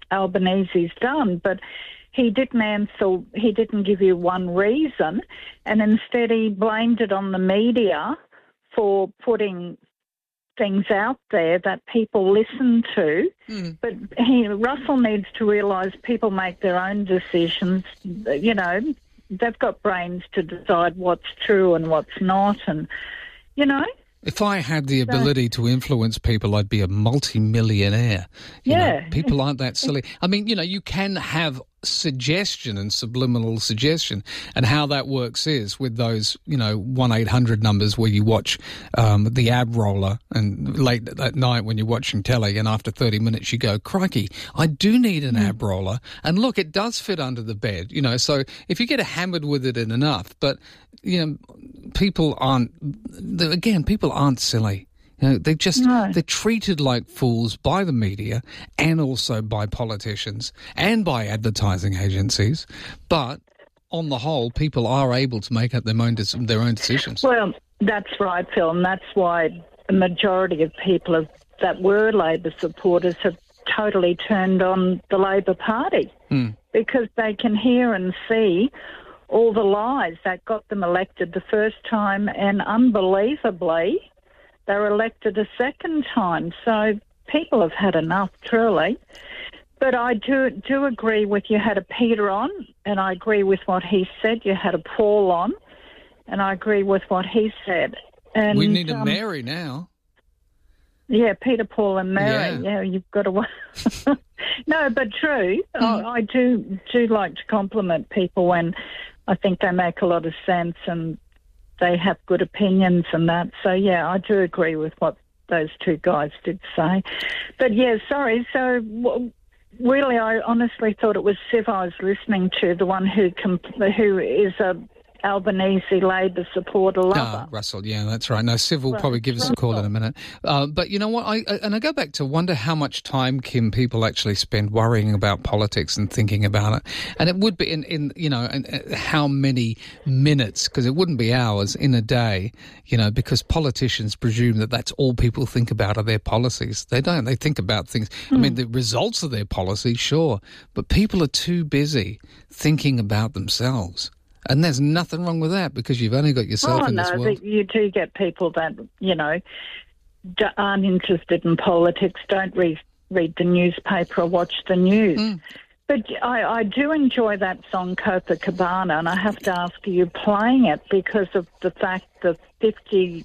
Albanese's done, but he didn't answer, he didn't give you one reason, and instead he blamed it on the media for putting things out there that people listen to. But Russell needs to realise people make their own decisions. You know, they've got brains to decide what's true and what's not, and, you know. If I had the ability to influence people, I'd be a multi-millionaire. You know, people aren't that silly. I mean, you know, you can have suggestion and subliminal suggestion, and how that works is with those, you know, 1-800 numbers where you watch the ab roller, and late at night when you're watching telly, and after 30 minutes you go, crikey, I do need an ab roller, and look, it does fit under the bed, you know. So if you get hammered with it enough, but, you know, people aren't silly. You know, they're treated like fools by the media and also by politicians and by advertising agencies. But on the whole, people are able to make up their own decisions. Well, that's right, Phil, and that's why the majority of people that were Labor supporters have totally turned on the Labor Party because they can hear and see all the lies that got them elected the first time, and unbelievably, they were elected a second time. So people have had enough, truly. But I do agree with you had a Peter on, and I agree with what he said. You had a Paul on, and I agree with what he said. And we need a Mary now. Yeah, Peter, Paul and Mary. Yeah, you've got to... No, but true. I do like to compliment people when I think they make a lot of sense and they have good opinions and that. So, yeah, I do agree with what those two guys did say. But, yeah, sorry. So, really, I honestly thought it was Siv I was listening to, the one who is a Albanese Labor supporter lover. Russell, yeah, that's right. No, Siv will probably give us a call in a minute. But you know what? I go back to wonder how much time, Kim, people actually spend worrying about politics and thinking about it. And it would be in you know, how many minutes, because it wouldn't be hours in a day, you know, because politicians presume that that's all people think about are their policies. They don't. They think about things. I mean, the results of their policy, sure, but people are too busy thinking about themselves. And there's nothing wrong with that because you've only got yourself in this world. You do get people that, you know, aren't interested in politics, don't read the newspaper or watch the news. But I do enjoy that song, Copacabana, and I have to ask, are you playing it because of the fact the 50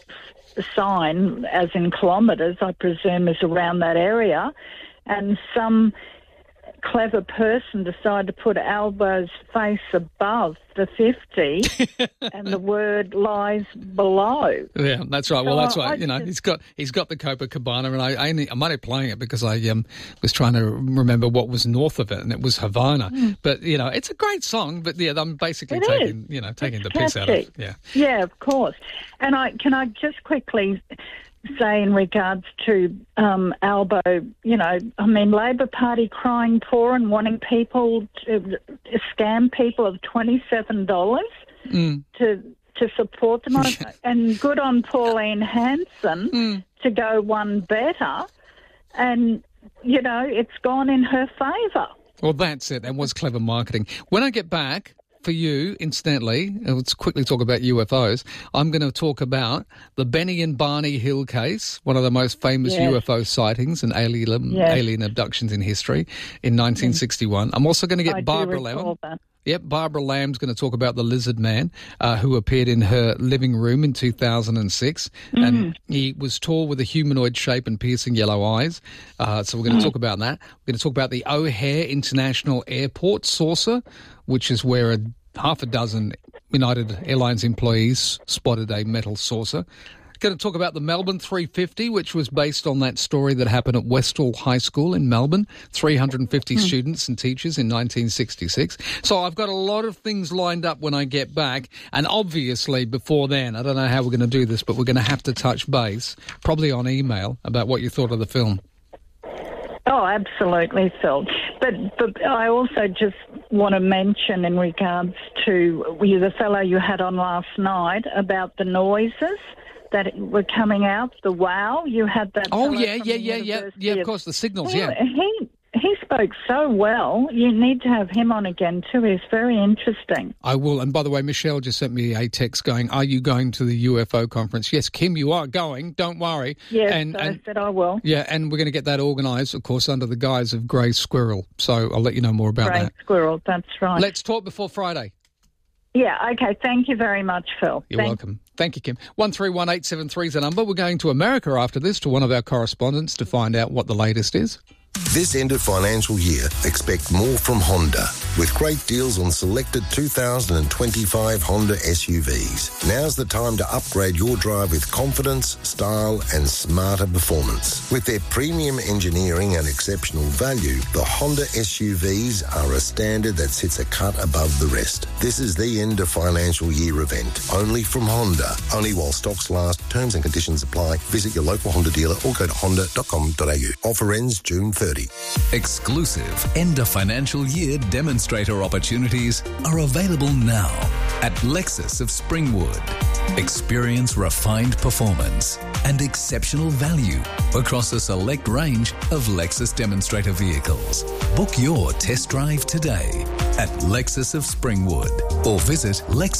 sign, as in kilometres, I presume, is around that area, and some clever person decided to put Albo's face above the 50 and the word lies below. Yeah, that's right. Well, that's right. You know, he's got the Copacabana, and I'm only playing it because I was trying to remember what was north of it, and it was Havana. But, you know, it's a great song, but, yeah, I'm basically taking the piss out of it. Yeah. Yeah, of course. And can I just quickly say in regards to Albo, you know, I mean, Labor Party crying poor and wanting people to scam people of $27 to support them. And good on Pauline Hanson to go one better. And, you know, it's gone in her favour. Well, that's it. That was clever marketing. When I get back, for you, incidentally, let's quickly talk about UFOs. I'm going to talk about the Benny and Barney Hill case, one of the most famous UFO sightings and alien abductions in history in 1961. I'm also going to get Barbara Lamb. Yep, Barbara Lamb's going to talk about the Lizard Man who appeared in her living room in 2006. And he was tall with a humanoid shape and piercing yellow eyes. So we're going to talk about that. We're going to talk about the O'Hare International Airport saucer, which is where half a dozen United Airlines employees spotted a metal saucer. Going to talk about the Melbourne 350, which was based on that story that happened at Westall High School in Melbourne, 350 students and teachers in 1966. So I've got a lot of things lined up when I get back. And obviously before then, I don't know how we're going to do this, but we're going to have to touch base, probably on email, about what you thought of the film. Oh, absolutely, Phil. But I also just want to mention in regards to the fellow you had on last night about the noises that were coming out, the wow, you had that. Oh, yeah, of course, the signals, He he spoke so well. You need to have him on again too. He's very interesting. I will. And by the way, Michelle just sent me a text going, are you going to the UFO conference? Yes, Kim, you are going. Don't worry. Yes, I said I will. Yeah, and we're going to get that organised, of course, under the guise of Grey Squirrel. So I'll let you know more about that. Grey Squirrel, that's right. Let's talk before Friday. Yeah, okay. Thank you very much, Phil. You're welcome. Thank you, Kim. 131873 is the number. We're going to America after this to one of our correspondents to find out what the latest is. This end of financial year, expect more from Honda with great deals on selected 2025 Honda SUVs. Now's the time to upgrade your drive with confidence, style and smarter performance. With their premium engineering and exceptional value, the Honda SUVs are a standard that sits a cut above the rest. This is the end of financial year event, only from Honda. Only while stocks last. Terms and conditions apply. Visit your local Honda dealer or go to honda.com.au. Offer ends June 30. Exclusive end of financial year demonstrator opportunities are available now at Lexus of Springwood. Experience refined performance and exceptional value across a select range of Lexus demonstrator vehicles. Book your test drive today at Lexus of Springwood or visit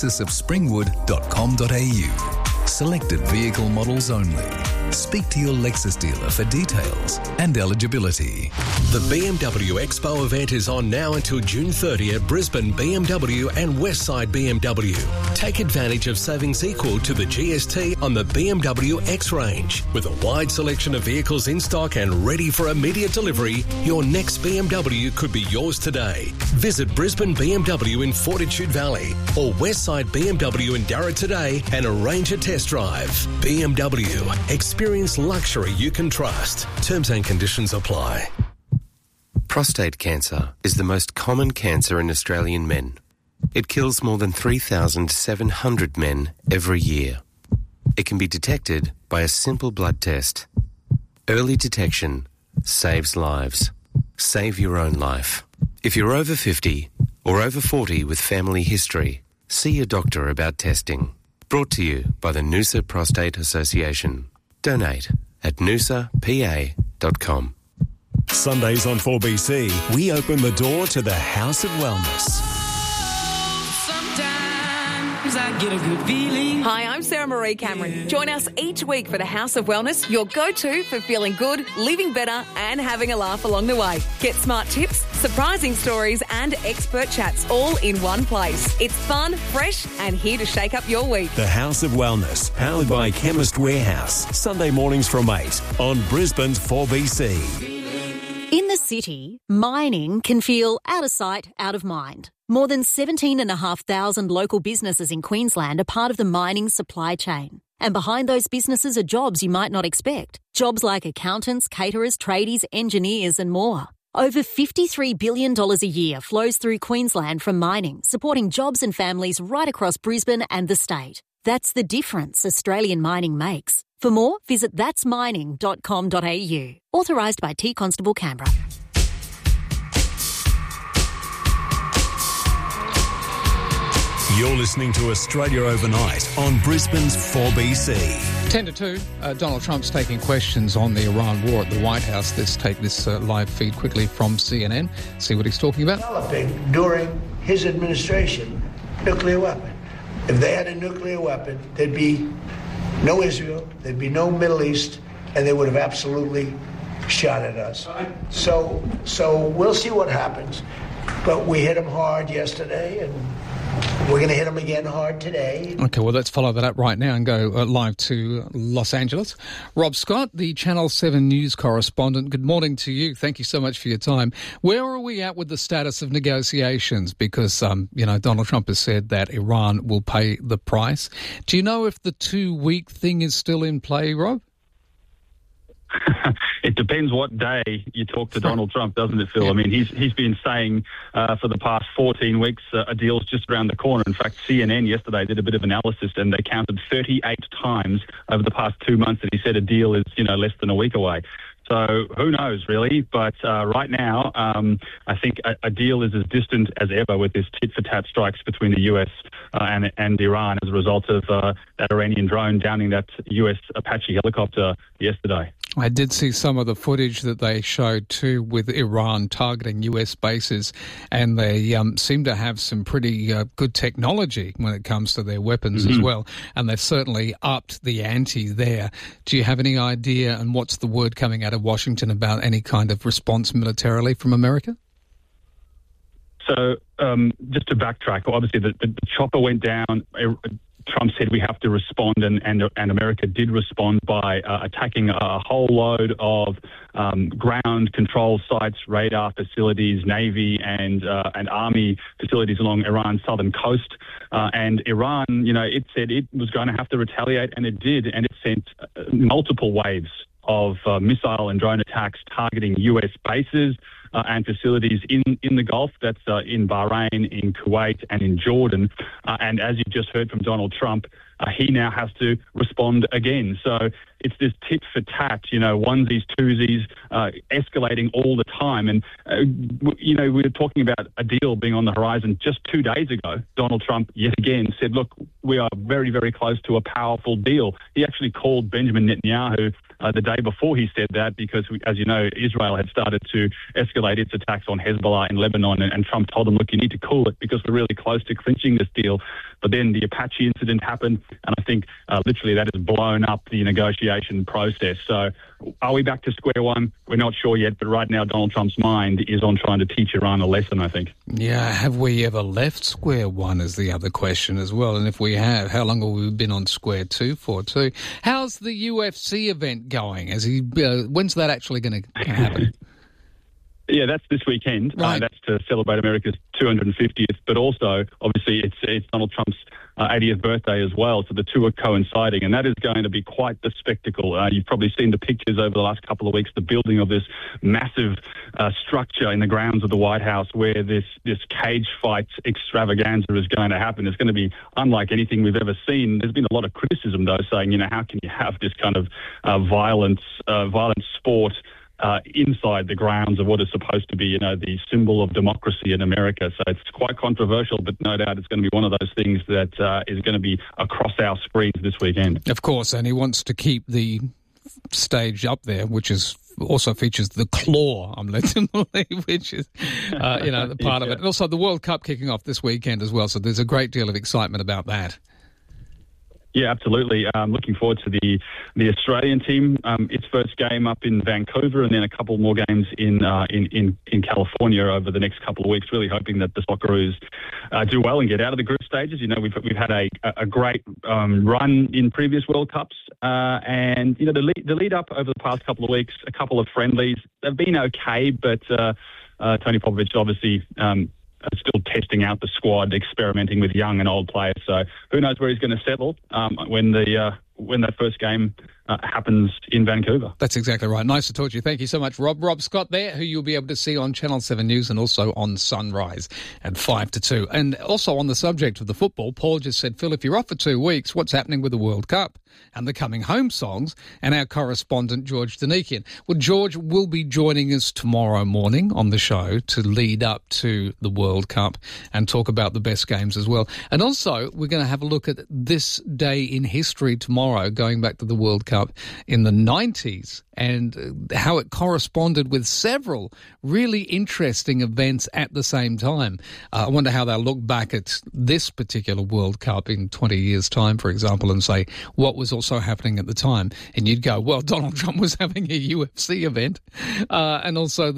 lexusofspringwood.com.au. Selected vehicle models only. Speak to your Lexus dealer for details and eligibility. The BMW Expo event is on now until June 30 at Brisbane BMW and Westside BMW. Take advantage of savings equal to the GST on the BMW X range. With a wide selection of vehicles in stock and ready for immediate delivery, your next BMW could be yours today. Visit Brisbane BMW in Fortitude Valley or Westside BMW in Darra today and arrange a test drive. BMW. Experience luxury you can trust. Terms and conditions apply. Prostate cancer is the most common cancer in Australian men. It kills more than 3,700 men every year. It can be detected by a simple blood test. Early detection saves lives. Save your own life. If you're over 50 or over 40 with family history, see your doctor about testing. Brought to you by the Noosa Prostate Association. Donate at noosapa.com. Sundays on 4BC, we open the door to the House of Wellness. Sometimes I get a good feeling. Hi, I'm Sarah Marie Cameron. Join us each week for the House of Wellness, your go-to for feeling good, living better and having a laugh along the way. Get smart tips, surprising stories and expert chats all in one place. It's fun, fresh and here to shake up your week. The House of Wellness, powered by Chemist Warehouse. Sunday mornings from 8 on Brisbane's 4BC. In the city, mining can feel out of sight, out of mind. More than 17,500 local businesses in Queensland are part of the mining supply chain. And behind those businesses are jobs you might not expect. Jobs like accountants, caterers, tradies, engineers and more. Over $53 billion a year flows through Queensland from mining, supporting jobs and families right across Brisbane and the state. That's the difference Australian mining makes. For more, visit thatsmining.com.au. Authorised by T Constable Canberra. You're listening to Australia Overnight on Brisbane's 4BC. 10 to 2, Donald Trump's taking questions on the Iran war at the White House. Let's take this live feed quickly from CNN, see what he's talking about. Developing during his administration nuclear weapon. If they had a nuclear weapon, there'd be no Israel, there'd be no Middle East, and they would have absolutely shot at us. So we'll see what happens. But we hit them hard yesterday, and we're going to hit them again hard today. Okay, well, let's follow that up right now and go live to Los Angeles. Rob Scott, the Channel 7 News correspondent, good morning to you. Thank you so much for your time. Where are we at with the status of negotiations? Because, Donald Trump has said that Iran will pay the price. Do you know if the 2-week thing is still in play, Rob? It depends what day you talk to Donald Trump, doesn't it, Phil? Yeah. I mean, he's been saying for the past 14 weeks a deal's just around the corner. In fact, CNN yesterday did a bit of analysis and they counted 38 times over the past 2 months that he said a deal is, less than a week away. So who knows, really? But right now, I think a deal is as distant as ever with this tit-for-tat strikes between the US and Iran as a result of that Iranian drone downing that US Apache helicopter yesterday. I did see some of the footage that they showed too with Iran targeting US bases, and they seem to have some pretty good technology when it comes to their weapons as well, and they've certainly upped the ante there. Do you have any idea, and what's the word coming out of Washington about any kind of response militarily from America? So just to backtrack, obviously the chopper went down. Trump said we have to respond, and America did respond by attacking a whole load of ground control sites, radar facilities, Navy and Army facilities along Iran's southern coast. And Iran, it said it was going to have to retaliate, and it did, and it sent multiple waves of missile and drone attacks targeting US bases and facilities in the Gulf. That's in Bahrain, in Kuwait, and in Jordan. And as you just heard from Donald Trump, he now has to respond again. So it's this tit for tat, onesies, twosies, escalating all the time. And, we were talking about a deal being on the horizon just 2 days ago. Donald Trump yet again said, look, we are very, very close to a powerful deal. He actually called Benjamin Netanyahu the day before he said that because, as you know, Israel had started to escalate its attacks on Hezbollah in Lebanon, and Trump told them, look, you need to cool it because we're really close to clinching this deal. But then the Apache incident happened, and I think literally that has blown up the negotiation process. So are we back to square one? We're not sure yet, but right now Donald Trump's mind is on trying to teach Iran a lesson, I think. Yeah, have we ever left square one is the other question as well. And if we have, how long have we been on square two for too? How's the UFC event going? When's that actually going to happen? Yeah, that's this weekend. Right. That's to celebrate America's 250th, but also, obviously, it's Donald Trump's 80th birthday as well, so the two are coinciding, and that is going to be quite the spectacle. You've probably seen the pictures over the last couple of weeks, the building of this massive structure in the grounds of the White House where this cage fight extravaganza is going to happen. It's going to be unlike anything we've ever seen. There's been a lot of criticism, though, saying, how can you have this kind of violent sport inside the grounds of what is supposed to be, the symbol of democracy in America. So it's quite controversial, but no doubt it's going to be one of those things that is going to be across our screens this weekend. Of course, and he wants to keep the stage up there, which is also features the claw, I'm led to believe, which is, the part of it. And also the World Cup kicking off this weekend as well, so there's a great deal of excitement about that. Yeah, absolutely. Looking forward to the Australian team. Its first game up in Vancouver, and then a couple more games in California over the next couple of weeks. Really hoping that the Socceroos do well and get out of the group stages. We've had a great run in previous World Cups, and the lead up over the past couple of weeks, a couple of friendlies. They've been okay, but Tony Popovich obviously. Still testing out the squad, experimenting with young and old players. So who knows where he's going to settle when that first game happens in Vancouver. That's exactly right. Nice to talk to you. Thank you so much, Rob. Rob Scott there, who you'll be able to see on Channel 7 News and also on Sunrise at 5 to 2. And also on the subject of the football, Paul just said, Phil, if you're off for 2 weeks, what's happening with the World Cup and the coming home songs? And our correspondent, George Danikian. Well, George will be joining us tomorrow morning on the show to lead up to the World Cup and talk about the best games as well. And also, we're going to have a look at this day in history tomorrow, going back to the World Cup in the 90s and how it corresponded with several really interesting events at the same time. I wonder how they'll look back at this particular World Cup in 20 years' time, for example, and say what was also happening at the time. And you'd go, well, Donald Trump was having a UFC event and also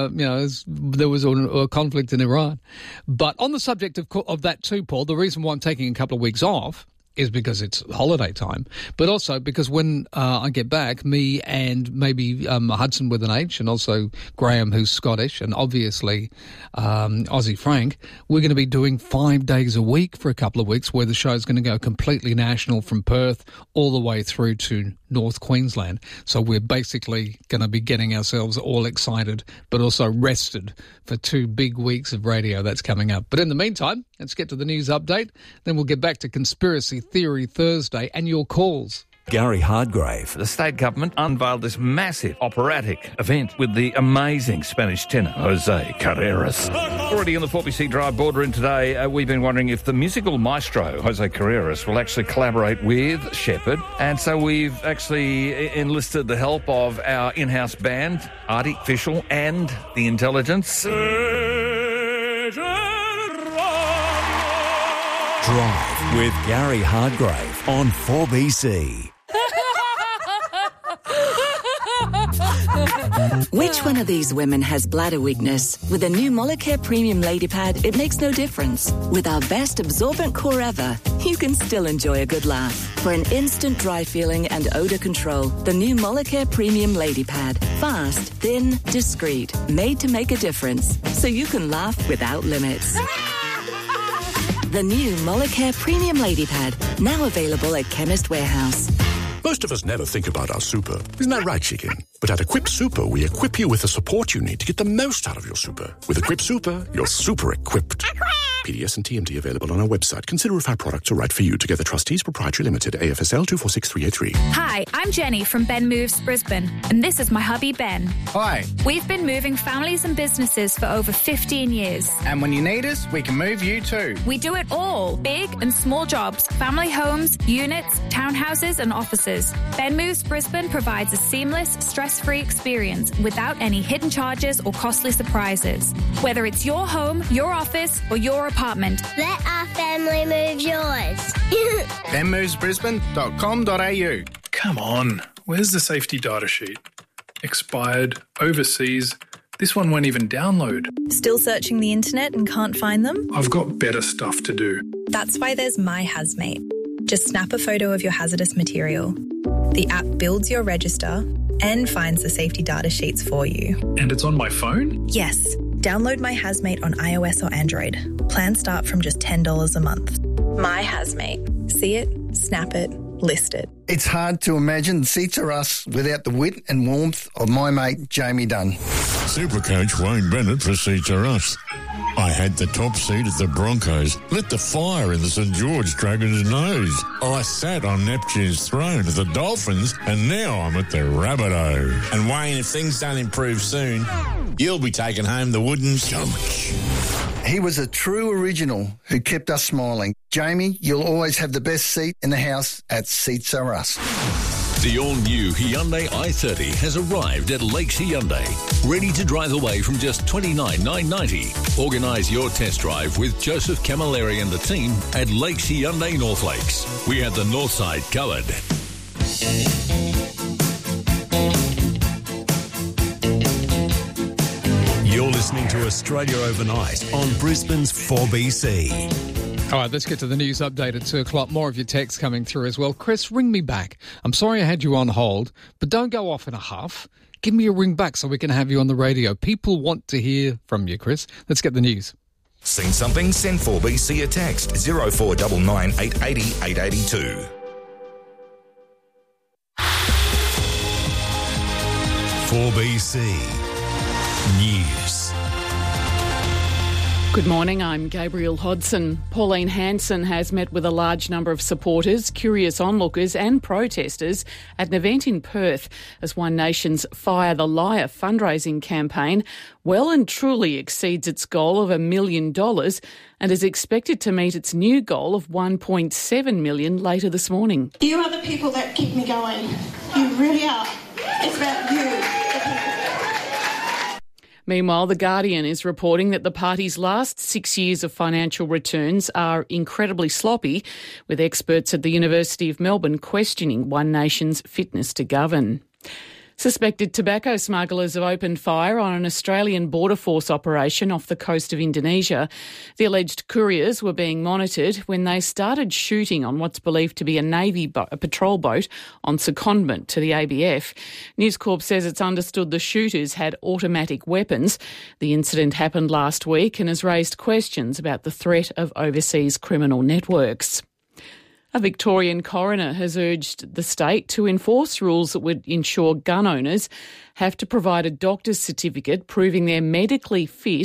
there was a conflict in Iran. But on the subject of that too, Paul, the reason why I'm taking a couple of weeks off is because it's holiday time, but also because when I get back, me and maybe Hudson with an H and also Graham, who's Scottish, and obviously Aussie Frank, we're going to be doing 5 days a week for a couple of weeks where the show's going to go completely national from Perth all the way through to North Queensland. So we're basically going to be getting ourselves all excited but also rested for 2 big weeks of radio that's coming up. But in the meantime, let's get to the news update. Then we'll get back to Conspiracy Theory Thursday and your calls. Gary Hardgrave. The state government unveiled this massive operatic event with the amazing Spanish tenor, Jose Carreras. Already in the 4BC Drive boardroom today, we've been wondering if the musical maestro, Jose Carreras, will actually collaborate with Shepherd. And so we've actually enlisted the help of our in-house band, Artificial and The Intelligence. Drive with Gary Hardgrave on 4BC. Which one of these women has bladder weakness? With the new Molicare Premium Lady Pad, it makes no difference. With our best absorbent core ever, you can still enjoy a good laugh. For an instant dry feeling and odour control, the new Molicare Premium Lady Pad. Fast, thin, discreet, made to make a difference. So you can laugh without limits. The new Molicare Premium Lady Pad, now available at Chemist Warehouse. Most of us never think about our super. Isn't that right, Chicken? But at Equip Super, we equip you with the support you need to get the most out of your super. With Equip Super, you're super equipped. PDS and TMT available on our website. Consider if our products are right for you. Together Trustees Proprietary Limited, AFSL 246383. Hi, I'm Jenny from Ben Moves Brisbane, and this is my hubby Ben. Hi. We've been moving families and businesses for over 15 years. And when you need us, we can move you too. We do it all. Big and small jobs, family homes, units, townhouses and offices. Ben Moves Brisbane provides a seamless, stress-free experience without any hidden charges or costly surprises. Whether it's your home, your office or your apartment. Let our family move yours. benmovesbrisbane.com.au. Come on, where's the safety data sheet? Expired, overseas. This one won't even download. Still searching the internet and can't find them? I've got better stuff to do. That's why there's My Hazmate. Just snap a photo of your hazardous material. The app builds your register and finds the safety data sheets for you. And it's on my phone? Yes. Download My Hazmate on iOS or Android. Plans start from just $10 a month. My Hazmate. See it, snap it, list it. It's hard to imagine Seats Are Us without the wit and warmth of my mate Jamie Dunn. Supercoach Wayne Bennett for Seats Are Us. I had the top seat at the Broncos, lit the fire in the St George Dragons' nose. I sat on Neptune's throne at the Dolphins, and now I'm at the Rabbitoh. And Wayne, if things don't improve soon, you'll be taking home the wooden stomach. He was a true original who kept us smiling. Jamie, you'll always have the best seat in the house at Seats Are Us. The all-new Hyundai i30 has arrived at Lakes Hyundai, ready to drive away from just $29,990. Organise your test drive with Joseph Camilleri and the team at Lakes Hyundai North Lakes. We have the north side covered. You're listening to Australia Overnight on Brisbane's 4BC. All right, let's get to the news update at 2 o'clock. More of your texts coming through as well. Chris, ring me back. I'm sorry I had you on hold, but don't go off in a huff. Give me a ring back so we can have you on the radio. People want to hear from you, Chris. Let's get the news. Seen something? Send 4BC a text. 0499 880 882. News. Good morning, I'm Gabrielle Hodson. Pauline Hanson has met with a large number of supporters, curious onlookers and protesters at an event in Perth as One Nation's Fire the Liar fundraising campaign well and truly exceeds its goal of $1 million and is expected to meet its new goal of $1.7 million later this morning. You are the people that keep me going. You really are. It's about you, the people. Meanwhile, The Guardian is reporting that the party's last 6 years of financial returns are incredibly sloppy, with experts at the University of Melbourne questioning One Nation's fitness to govern. Suspected tobacco smugglers have opened fire on an Australian Border Force operation off the coast of Indonesia. The alleged couriers were being monitored when they started shooting on what's believed to be a patrol boat on secondment to the ABF. News Corp says it's understood the shooters had automatic weapons. The incident happened last week and has raised questions about the threat of overseas criminal networks. A Victorian coroner has urged the state to enforce rules that would ensure gun owners have to provide a doctor's certificate proving they're medically fit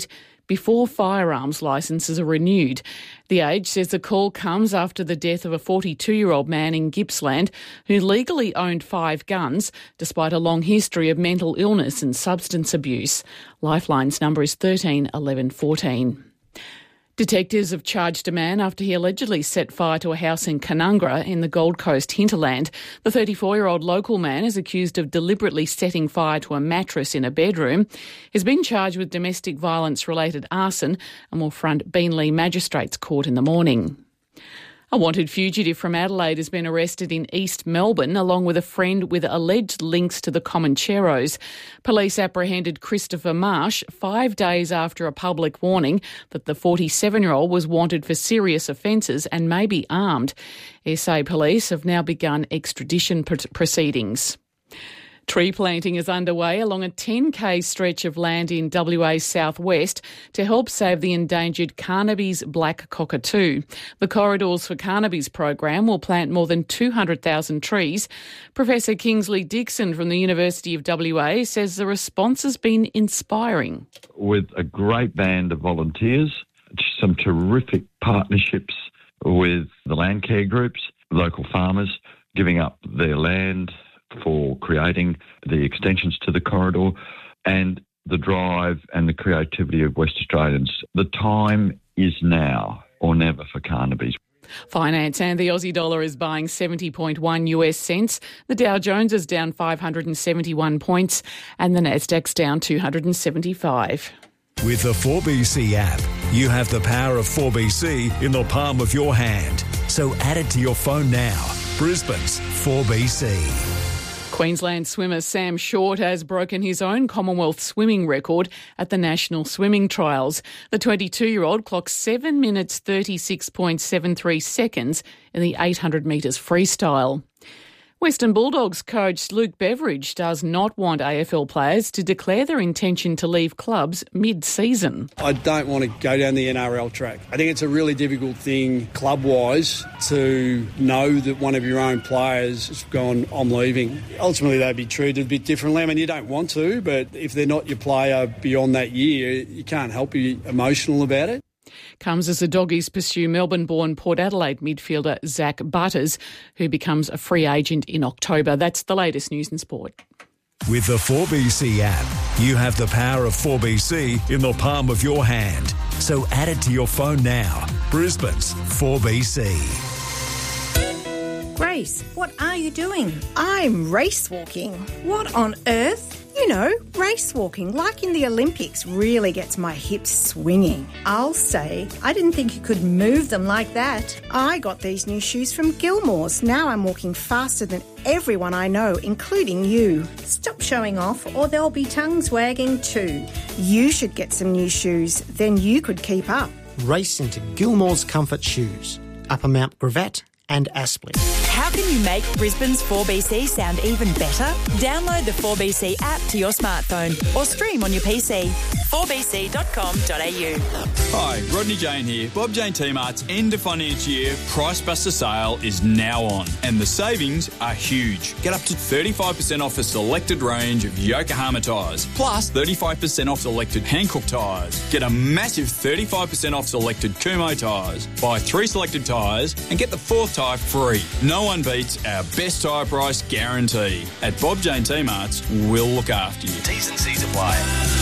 before firearms licences are renewed. The Age says the call comes after the death of a 42-year-old man in Gippsland who legally owned 5 guns despite a long history of mental illness and substance abuse. Lifeline's number is 13 11 14. Detectives have charged a man after he allegedly set fire to a house in Canungra in the Gold Coast hinterland. The 34-year-old local man is accused of deliberately setting fire to a mattress in a bedroom. He's been charged with domestic violence-related arson and will front Beenleigh Magistrates Court in the morning. A wanted fugitive from Adelaide has been arrested in East Melbourne along with a friend with alleged links to the Comancheros. Police apprehended Christopher Marsh 5 days after a public warning that the 47-year-old was wanted for serious offences and may be armed. SA Police have now begun extradition proceedings. Tree planting is underway along a 10k stretch of land in WA's southwest to help save the endangered Carnaby's black cockatoo. The Corridors for Carnaby's program will plant more than 200,000 trees. Professor Kingsley Dixon from the University of WA says the response has been inspiring. With a great band of volunteers, some terrific partnerships with the land care groups, local farmers giving up their land for creating the extensions to the corridor, and the drive and the creativity of West Australians. The time is now or never for Carnaby's. Finance and the Aussie dollar is buying 70.1 US cents. The Dow Jones is down 571 points and the Nasdaq's down 275. With the 4BC app, you have the power of 4BC in the palm of your hand. So add it to your phone now. Brisbane's 4BC. Queensland swimmer Sam Short has broken his own Commonwealth swimming record at the National Swimming Trials. The 22-year-old clocked 7 minutes 36.73 seconds in the 800 metres freestyle. Western Bulldogs coach Luke Beveridge does not want AFL players to declare their intention to leave clubs mid-season. I don't want to go down the NRL track. I think it's a really difficult thing club-wise to know that one of your own players has gone, I'm leaving. Ultimately, they'd be treated a bit differently. I mean, you don't want to, but if they're not your player beyond that year, you can't help be emotional about it. Comes as the Doggies pursue Melbourne-born Port Adelaide midfielder Zach Butters, who becomes a free agent in October. That's the latest news and sport. With the 4BC app, you have the power of 4BC in the palm of your hand. So add it to your phone now. Brisbane's 4BC. Grace, what are you doing? I'm race walking. What on earth? You know, race walking, like in the Olympics, really gets my hips swinging. I'll say, I didn't think you could move them like that. I got these new shoes from Gilmore's. Now I'm walking faster than everyone I know, including you. Stop showing off or there'll be tongues wagging too. You should get some new shoes, then you could keep up. Race into Gilmore's Comfort Shoes, Upper Mount Gravatt and Aspley. How can you make Brisbane's 4BC sound even better? Download the 4BC app to your smartphone or stream on your PC. 4bc.com.au. Hi, Rodney Jane here. Bob Jane T-Mart's end of financial year Price Buster sale is now on and the savings are huge. Get up to 35% off a selected range of Yokohama tyres, plus 35% off selected Hankook tyres. Get a massive 35% off selected Kumho tyres. Buy 3 selected tyres and get the 4th tyre free. No one beats our best tyre price guarantee. At Bob Jane T-Mart's, we'll look after you. T's and C's apply.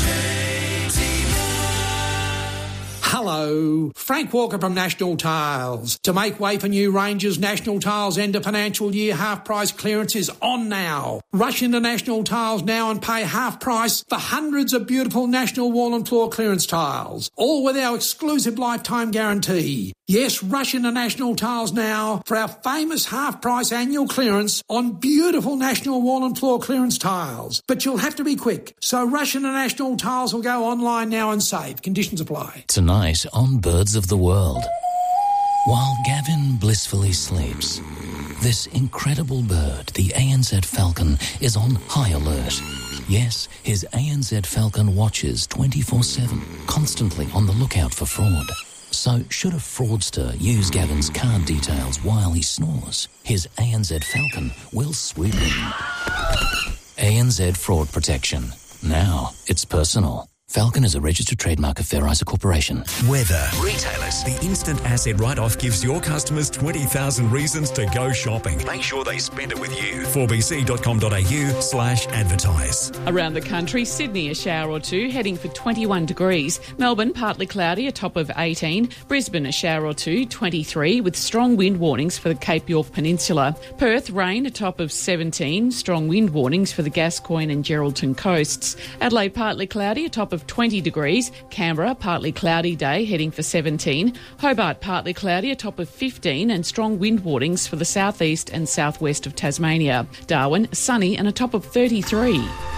Hello, Frank Walker from National Tiles. To make way for new ranges, National Tiles end of financial year half price clearance is on now. Rush into National Tiles now and pay half price for hundreds of beautiful National wall and floor clearance tiles, all with our exclusive lifetime guarantee. Yes, rush into National Tiles now for our famous half-price annual clearance on beautiful National wall and floor clearance tiles. But you'll have to be quick, so rush into National Tiles or go online now and save. Conditions apply. Tonight on Birds of the World, while Gavin blissfully sleeps, this incredible bird, the ANZ falcon, is on high alert. Yes, his ANZ falcon watches 24/7, constantly on the lookout for fraud. So should a fraudster use Gavin's card details while he snores, his ANZ Falcon will swoop in. ANZ Fraud Protection. Now it's personal. Falcon is a registered trademark of Fair Isa Corporation. Weather. Retailers. The instant asset write-off gives your customers 20,000 reasons to go shopping. Make sure they spend it with you. 4bc.com.au/advertise. Around the country, Sydney a shower or two, heading for 21 degrees. Melbourne partly cloudy, a top of 18. Brisbane a shower or two, 23, with strong wind warnings for the Cape York Peninsula. Perth rain, a top of 17. Strong wind warnings for the Gascoyne and Geraldton coasts. Adelaide partly cloudy, a top of 20 degrees. Canberra partly cloudy day, heading for 17. Hobart partly cloudy, a top of 15, and strong wind warnings for the southeast and southwest of Tasmania. Darwin sunny and a top of 33.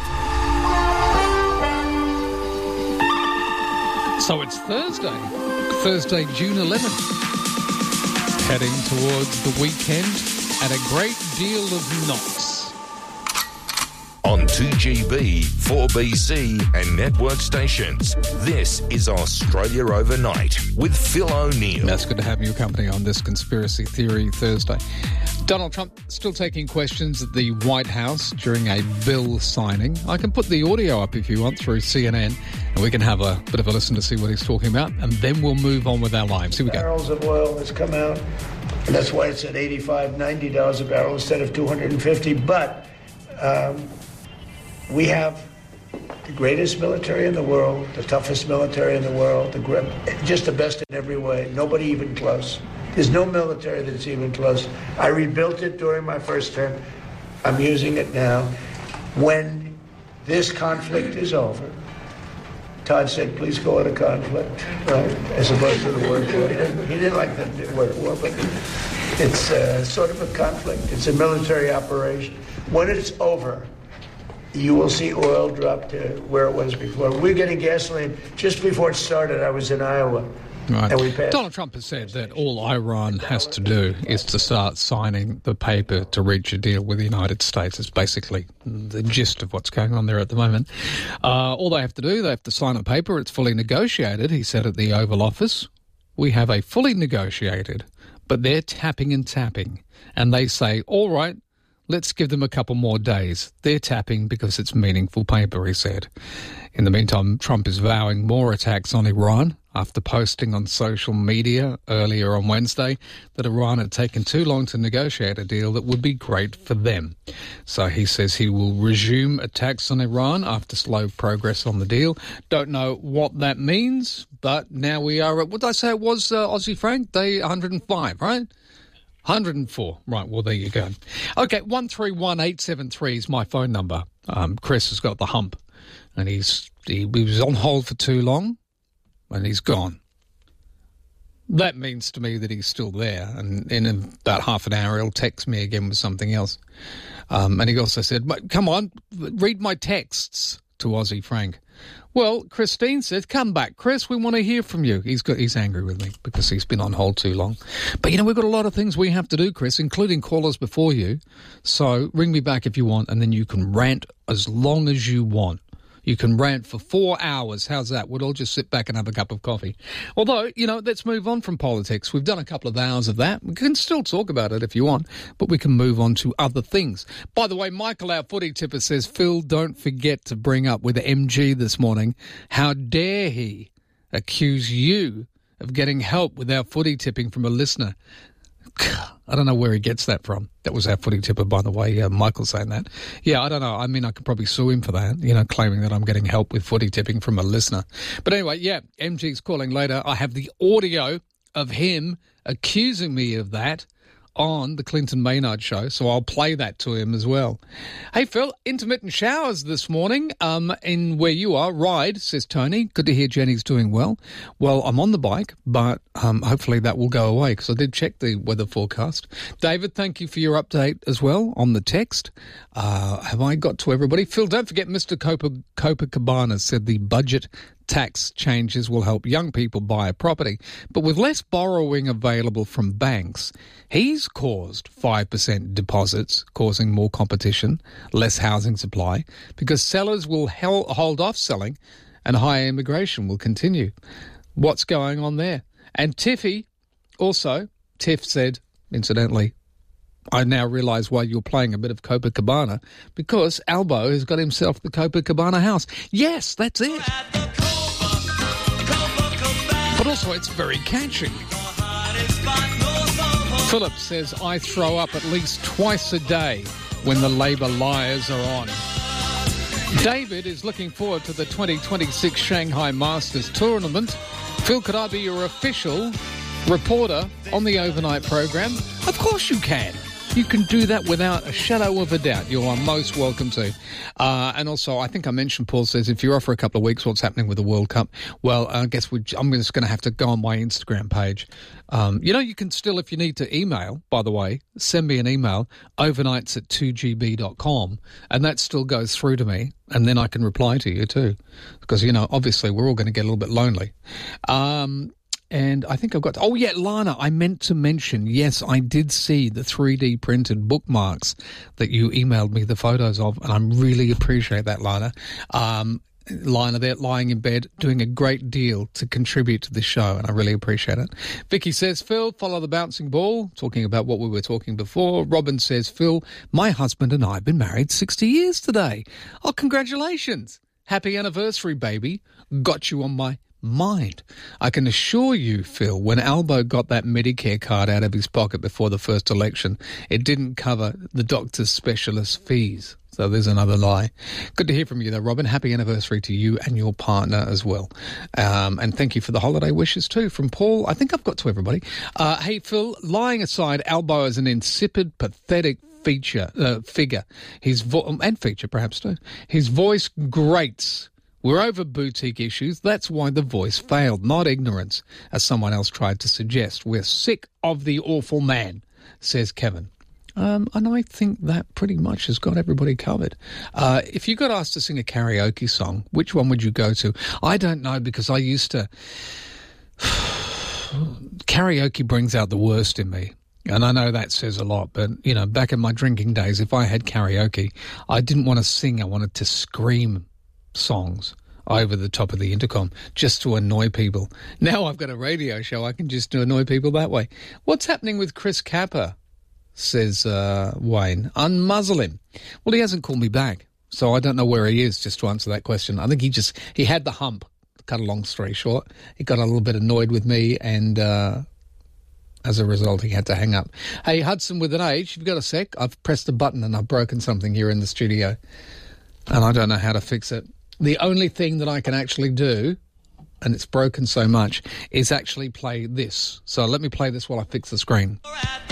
So it's Thursday, June 11th. Heading towards the weekend at a great deal of knots. On 2GB, 4BC and network stations, this is Australia Overnight with Phil O'Neill. That's good to have your company on this Conspiracy Theory Thursday. Donald Trump still taking questions at the White House during a bill signing. I can put the audio up if you want through CNN, and we can have a bit of a listen to see what he's talking about, and then we'll move on with our lives. Here we go. Barrels of oil has come out, and that's why it's at $85, $90 a barrel instead of $250. But we have the greatest military in the world, the toughest military in the world, just the best in every way. Nobody even close. There's no military that's even close. I rebuilt it during my first term. I'm using it now. When this conflict is over, Todd said, please go into conflict, right? As opposed to the word war. He didn't like the word war, but it's sort of a conflict. It's a military operation. When it's over, you will see oil drop to where it was before. We're getting gasoline. Just before it started, I was in Iowa. Right. And we passed. Donald Trump has said that all Iran has to do is to start signing the paper to reach a deal with the United States. It's basically the gist of what's going on there at the moment. All they have to do, they have to sign a paper. It's fully negotiated, he said at the Oval Office. We have a fully negotiated, but they're tapping and tapping. And they say, all right, let's give them a couple more days. They're tapping because it's meaningful paper, he said. In the meantime, Trump is vowing more attacks on Iran after posting on social media earlier on Wednesday that Iran had taken too long to negotiate a deal that would be great for them. So he says he will resume attacks on Iran after slow progress on the deal. Don't know what that means, but now we are at, what did I say it was, Aussie Frank? Day 105, right? 104. Right, well, there you go. Okay, 131873 is my phone number. Chris has got the hump, and he was on hold for too long, and he's gone. That means to me that he's still there, and in about half an hour he'll text me again with something else. And he also said, come on, read my texts to Aussie Frank. Well, Christine says, come back, Chris, we want to hear from you. He's angry with me because he's been on hold too long. But, we've got a lot of things we have to do, Chris, including callers before you. So ring me back if you want, and then you can rant as long as you want. You can rant for 4 hours. How's that? We'll all just sit back and have a cup of coffee. Although, let's move on from politics. We've done a couple of hours of that. We can still talk about it if you want, but we can move on to other things. By the way, Michael, our footy tipper, says, Phil, don't forget to bring up with MG this morning. How dare he accuse you of getting help with our footy tipping from a listener? I don't know where he gets that from. That was our footy tipper, by the way, Michael saying that. Yeah, I don't know. I mean, I could probably sue him for that, claiming that I'm getting help with footy tipping from a listener. But anyway, yeah, MG's calling later. I have the audio of him accusing me of that on the Clinton Maynard show, so I'll play that to him as well. Hey, Phil, intermittent showers this morning in where you are. Ride, says Tony. Good to hear Jenny's doing well. Well, I'm on the bike, but hopefully that will go away because I did check the weather forecast. David, thank you for your update as well on the text. Have I got to everybody? Phil, don't forget Mr. Copacabana said the budget tax changes will help young people buy a property. But with less borrowing available from banks, he's caused 5% deposits, causing more competition, less housing supply, because sellers will hold off selling and higher immigration will continue. What's going on there? And Tiff said, incidentally, I now realise why you're playing a bit of Copacabana, because Albo has got himself the Copacabana house. Yes, that's it. also it's very catchy. Philip says, I throw up at least twice a day when the Labour liars are on. David is looking forward to the 2026 Shanghai Masters tournament. Phil, could I be your official reporter on the overnight program? Of course you can. You can do that without a shadow of a doubt. You are most welcome to. And also, I think I mentioned, Paul says, if you're off for a couple of weeks, what's happening with the World Cup? Well, I guess I'm just going to have to go on my Instagram page. You can still, if you need to email, by the way, send me an email, overnights@2gb.com, and that still goes through to me, and then I can reply to you too. Because, obviously we're all going to get a little bit lonely. And I think I've got... Oh, yeah, Lana, I meant to mention, yes, I did see the 3D printed bookmarks that you emailed me the photos of, and I really appreciate that, Lana. Lana there, lying in bed, doing a great deal to contribute to the show, and I really appreciate it. Vicky says, Phil, follow the bouncing ball, talking about what we were talking before. Robin says, Phil, my husband and I have been married 60 years today. Oh, congratulations. Happy anniversary, baby. Got you on my mind. I can assure you, Phil, when Albo got that Medicare card out of his pocket before the first election, it didn't cover the doctor's specialist fees. So there's another lie. Good to hear from you, though, Robin. Happy anniversary to you and your partner as well. And thank you for the holiday wishes, too, from Paul. I think I've got to everybody. Hey, Phil, lying aside, Albo is an insipid, pathetic figure. And feature, perhaps, too. His voice grates. We're over boutique issues. That's why the voice failed, not ignorance, as someone else tried to suggest. We're sick of the awful man, says Kevin. And I think that pretty much has got everybody covered. If you got asked to sing a karaoke song, which one would you go to? I don't know, because I used to... Karaoke brings out the worst in me. And I know that says a lot, but, back in my drinking days, if I had karaoke, I didn't want to sing. I wanted to scream songs over the top of the intercom just to annoy people. Now I've got a radio show. I can just annoy people that way. What's happening with Chris Capper, says Wayne. Unmuzzle him. Well, he hasn't called me back, so I don't know where he is, just to answer that question. I think he had the hump, cut a long story short. He got a little bit annoyed with me, and as a result, he had to hang up. Hey, Hudson with an H, you've got a sec? I've pressed a button and I've broken something here in the studio, and I don't know how to fix it. The only thing that I can actually do, and it's broken so much, is actually play this. So let me play this while I fix the screen.